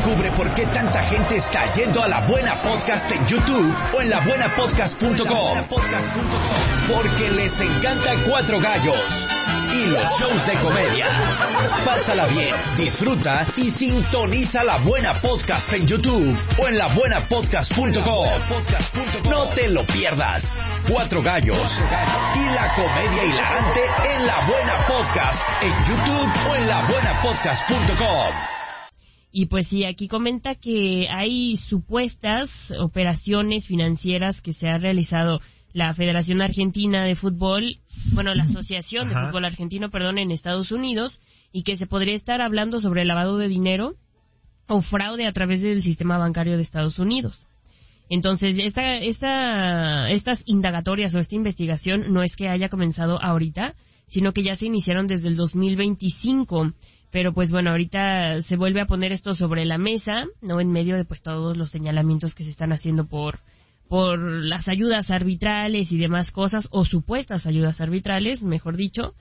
Descubre por qué tanta gente está yendo a La Buena Podcast en YouTube o en labuenapodcast.com. Porque les encanta Cuatro Gallos y los shows de comedia. Pásala bien, disfruta y sintoniza La Buena Podcast en YouTube o en labuenapodcast.com. No te lo pierdas. Cuatro Gallos y la comedia hilarante en La Buena Podcast en YouTube o en labuenapodcast.com. Y pues sí, aquí comenta que hay supuestas operaciones financieras que se ha realizado la Federación Argentina de Fútbol, bueno, la Asociación de Fútbol Argentino, perdón, en Estados Unidos, y que se podría estar hablando sobre lavado de dinero o fraude a través del sistema bancario de Estados Unidos. Entonces, estas indagatorias o esta investigación no es que haya comenzado ahorita, sino que ya se iniciaron desde el 2025. Pero pues bueno, ahorita se vuelve a poner esto sobre la mesa, ¿no? En medio de pues todos los señalamientos que se están haciendo por las ayudas arbitrales y demás cosas, o supuestas ayudas arbitrales, mejor dicho,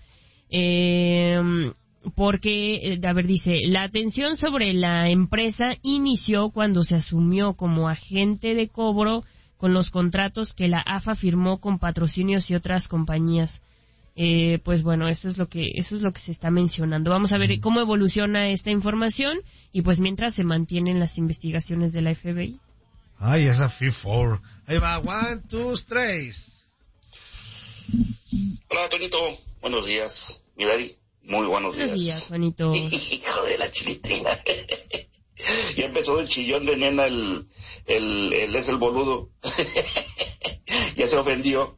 porque, a ver, dice, la atención sobre la empresa inició cuando se asumió como agente de cobro con los contratos que la AFA firmó con Patrocinios y otras compañías. Pues bueno, eso es lo que se está mencionando. Vamos a ver cómo evoluciona esta información y pues mientras se mantienen las investigaciones de la FBI. Ay, esa FIFA. Ahí va, 1, 2, 3. Hola, Toñito. Buenos días. Mi Daddy, muy buenos días. Buenos días, Juanito. Hijo de la chilitrina. Ya empezó el chillón de nena, el boludo. Ya se ofendió.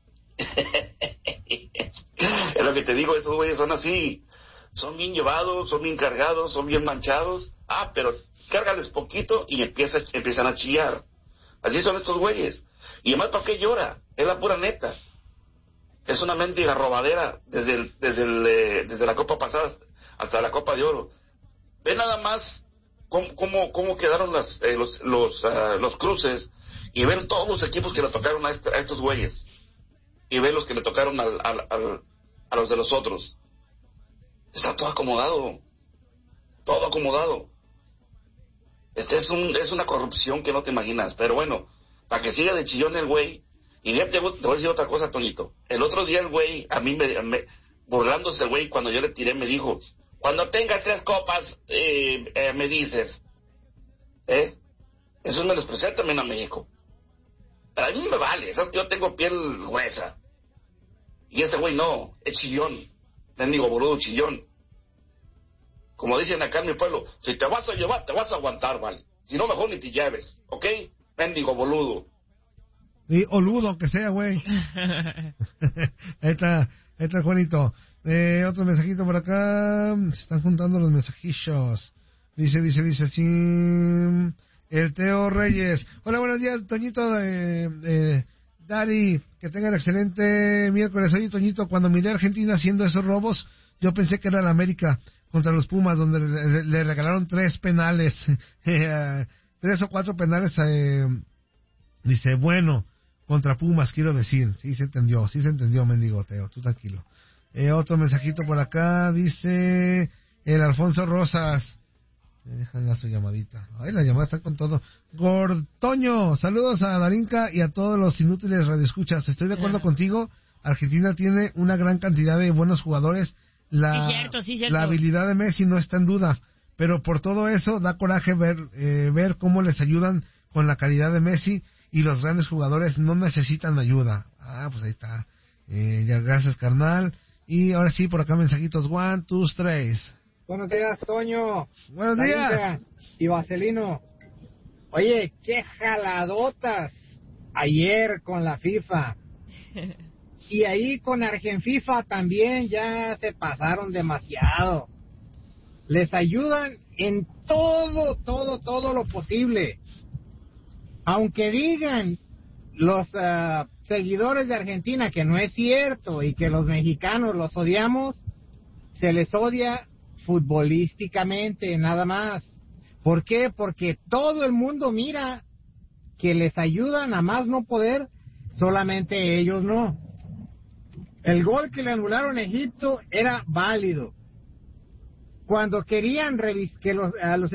Es lo que te digo, estos güeyes son así. Son bien llevados, son bien cargados, son bien manchados. Pero cárgales poquito y empiezan a chillar. Así son estos güeyes. Y además, ¿para qué llora? Es la pura neta. Es una mendiga robadera desde la Copa pasada hasta la Copa de Oro. Ve nada más cómo quedaron los cruces y ven todos los equipos que le tocaron a estos güeyes. Y ve los que le tocaron a los de los otros. Está todo acomodado. Todo acomodado. Es una corrupción que no te imaginas. Pero bueno, para que siga de chillón el güey. Y ya te voy a decir otra cosa, Toñito. El otro día el güey, a mí burlándose el güey, cuando yo le tiré, me dijo, cuando tengas 3 copas, me dices. Eso es menospreciar también a México. A mí me vale, sabes que yo tengo piel gruesa. Y ese güey no, es chillón. Mendigo boludo, chillón. Como dicen acá en mi pueblo, si te vas a llevar, te vas a aguantar, vale. Si no, mejor ni te lleves, ¿ok? Mendigo boludo. Y oludo, que sea, güey. Ahí está Juanito. Otro mensajito por acá. Se están juntando los mensajillos. Dice así. El Teo Reyes. Hola, buenos días, Toñito. Dari, que tengan excelente miércoles. Oye, Toñito, cuando miré a Argentina haciendo esos robos, yo pensé que era la América contra los Pumas, donde le regalaron 3 penales. 3 o 4 penales. Dice, bueno, contra Pumas, quiero decir. Sí se entendió, mendigo Teo, tú tranquilo. Otro mensajito por acá, dice el Alfonso Rosas. Déjale su llamadita. Ay, la llamada está con todo. Gortoño, saludos a Darinka y a todos los inútiles radioescuchas. Estoy de acuerdo contigo. Argentina tiene una gran cantidad de buenos jugadores. Sí, cierto. La habilidad de Messi no está en duda. Pero por todo eso da coraje ver cómo les ayudan con la calidad de Messi y los grandes jugadores no necesitan ayuda. Pues ahí está. Ya, gracias, carnal. Y ahora sí, por acá mensajitos. 1, 2, 3. Buenos días, Toño. Buenos días. Darinka y Vaselino. Oye, qué jaladotas ayer con la FIFA. Y ahí con Argenfifa también ya se pasaron demasiado. Les ayudan en todo lo posible. Aunque digan los seguidores de Argentina que no es cierto y que los mexicanos los odiamos, se les odia futbolísticamente, nada más. ¿Por qué? Porque todo el mundo mira que les ayudan a más no poder, solamente ellos no. El gol que le anularon a Egipto era válido. Cuando querían que a los